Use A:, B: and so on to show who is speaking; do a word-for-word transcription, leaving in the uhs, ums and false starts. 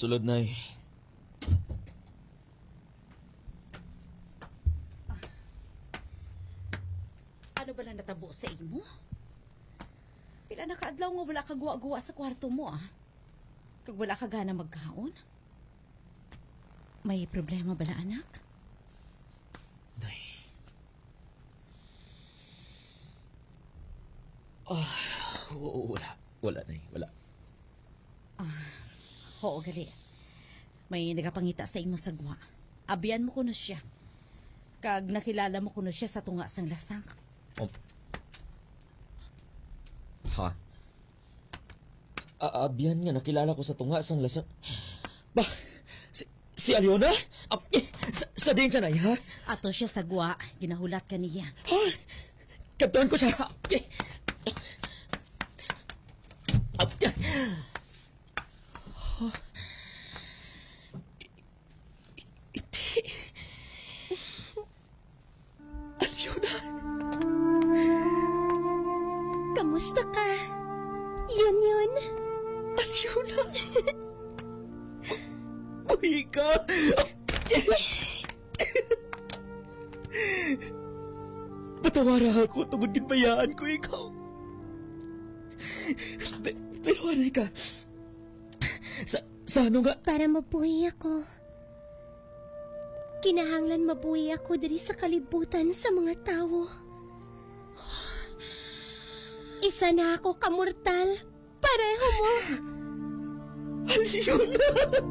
A: Sulod na eh.
B: Ano ba lang natabo sa imo? Pila na kaadlaw nga wala ka guwa-guwa sa kwarto mo, ah. Kag wala ka gana magkaon? May problema ba na, anak?
A: Nay. Ah, w- wala. Wala, Nay. Wala.
B: Oo, gali. May nagapangita sa imo sagwa. Abiyan mo kuno siya. Kag nakilala mo kuno siya sa tunga sang lasang.
A: Oh. Ha? Aabiyan nga, nakilala ko sa tunga sang lasang. Ba, si, si Aliona? Ah, eh, sa, sa din siya, Nay, ha?
B: Ato siya sagwa, ginahulat ka niya.
A: Ha? Kaptuan ko siya. Eh. Ah, eh. Ha? Iti. Aliona.
C: Kamusta ka? Yun yun.
A: Aliona. Uy ka. Patawara ako tungod ginbayaan ko ikaw. Pe- Pero ano ka? Sa, sa ano nga?
C: Para mabuhay ako. Kinahanglan mabuhay ako diri sa kalibutan sa mga tao. Isa na ako kamortal. Pareho mo.
A: Aliona.